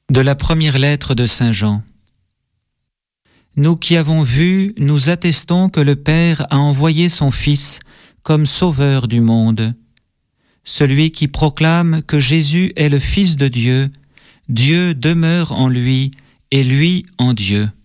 De la première lettre de Saint Jean. Nous qui avons vu, nous attestons que le Père a envoyé son Fils comme sauveur du monde. Celui qui proclame que Jésus est le Fils de Dieu, Dieu demeure en lui et lui en Dieu.